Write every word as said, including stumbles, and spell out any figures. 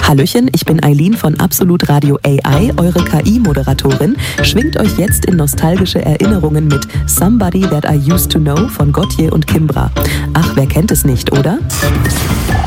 Hallöchen, ich bin Eileen von Absolut Radio A I, eure K I-Moderatorin. Schwingt euch jetzt in nostalgische Erinnerungen mit Somebody That I Used to Know von Gotye und Kimbra. Ach, wer kennt es nicht, oder?